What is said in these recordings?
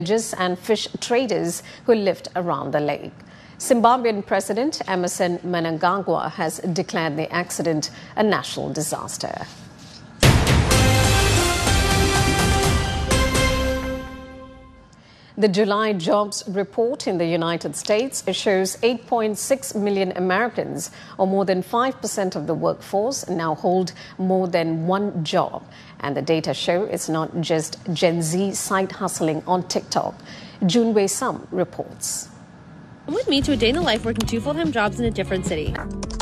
and fish traders who lived around the lake. Zimbabwean President Emmerson Mnangagwa has declared the accident a national disaster. The July jobs report in the United States shows 8.6 million Americans, or more than 5% of the workforce, now hold more than one job. And the data show it's not just Gen Z side hustling on TikTok. Junwei Sum reports. Come with me to a day in the life working 2 full-time jobs in a different city.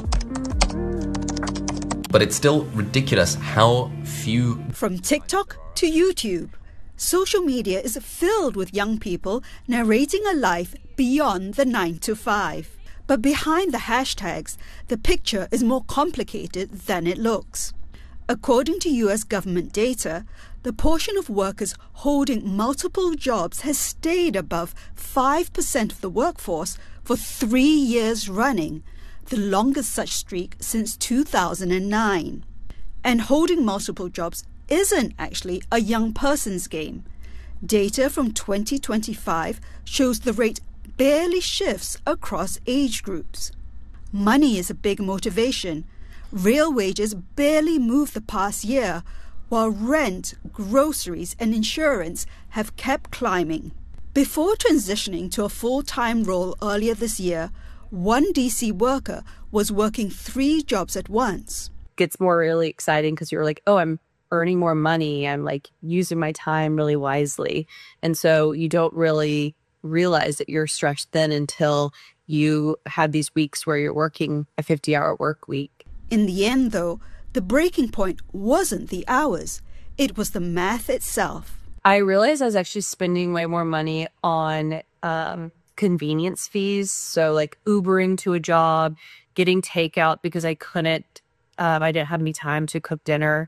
But it's still ridiculous how few... From TikTok to YouTube, social media is filled with young people narrating a life beyond the 9 to 5. But behind the hashtags, the picture is more complicated than it looks. According to US government data, the portion of workers holding multiple jobs has stayed above 5% of the workforce for 3 years running, the longest such streak since 2009. And holding multiple jobs isn't actually a young person's game. Data from 2025 shows the rate barely shifts across age groups. Money is a big motivation. Real wages barely moved the past year, while rent, groceries, and insurance have kept climbing. Before transitioning to a full-time role earlier this year, one DC worker was working 3 jobs at once. It gets more really exciting because you're like, oh, I'm earning more money. I'm like using my time really wisely. And so you don't really realize that you're stretched thin until you have these weeks where you're working a 50-hour work week. In the end, though, the breaking point wasn't the hours. It was the math itself. I realized I was actually spending way more money on convenience fees. So like Ubering to a job, getting takeout because I couldn't, I didn't have any time to cook dinner.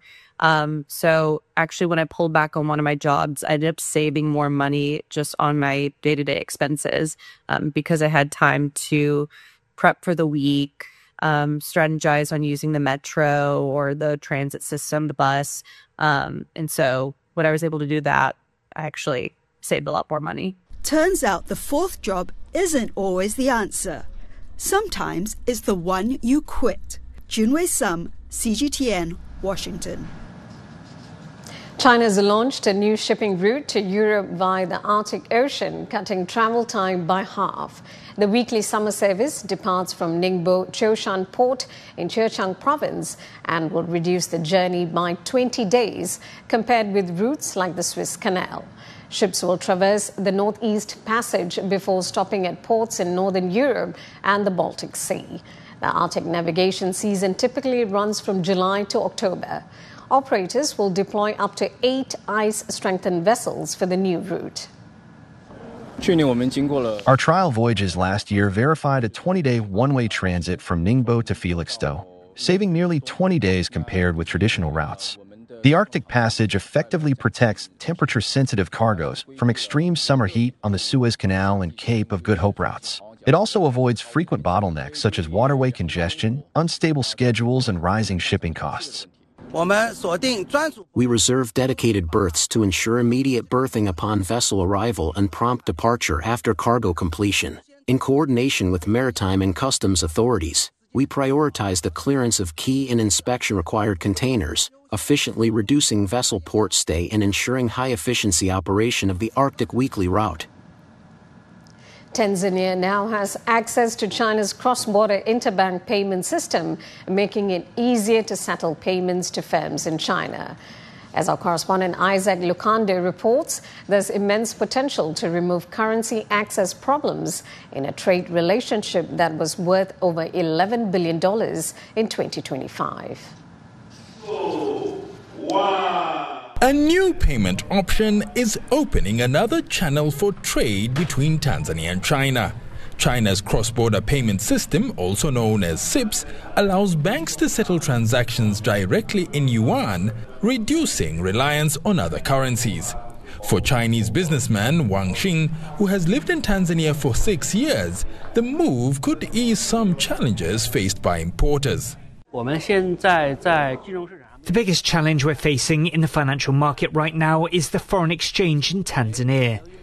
So actually when I pulled back on one of my jobs, I ended up saving more money just on my day-to-day expenses because I had time to prep for the week, strategize on using the metro or the transit system, the bus. And so when I was able to do that, I actually saved a lot more money. Turns out the 4th job isn't always the answer. Sometimes it's the one you quit. Junwei Sum, CGTN, Washington. China has launched a new shipping route to Europe via the Arctic Ocean, cutting travel time by half. The weekly summer service departs from Ningbo Zhoushan Port in Zhejiang Province and will reduce the journey by 20 days compared with routes like the Suez Canal. Ships will traverse the Northeast Passage before stopping at ports in northern Europe and the Baltic Sea. The Arctic navigation season typically runs from July to October. Operators will deploy up to 8 ice-strengthened vessels for the new route. Our trial voyages last year verified a 20-day one-way transit from Ningbo to Felixstowe, saving nearly 20 days compared with traditional routes. The Arctic Passage effectively protects temperature-sensitive cargoes from extreme summer heat on the Suez Canal and Cape of Good Hope routes. It also avoids frequent bottlenecks such as waterway congestion, unstable schedules, and rising shipping costs. We reserve dedicated berths to ensure immediate berthing upon vessel arrival and prompt departure after cargo completion. In coordination with maritime and customs authorities, we prioritize the clearance of key and inspection-required containers, efficiently reducing vessel port stay and ensuring high-efficiency operation of the Arctic weekly route. Tanzania now has access to China's cross-border interbank payment system, making it easier to settle payments to firms in China. As our correspondent Isaac Lukande reports, there's immense potential to remove currency access problems in a trade relationship that was worth over $11 billion in 2025. A new payment option is opening another channel for trade between Tanzania and China. China's cross-border payment system, also known as CIPS, allows banks to settle transactions directly in yuan, reducing reliance on other currencies. For Chinese businessman Wang Xing, who has lived in Tanzania for 6 years, the move could ease some challenges faced by importers. The biggest challenge we're facing in the financial market right now is the foreign exchange in Tanzania.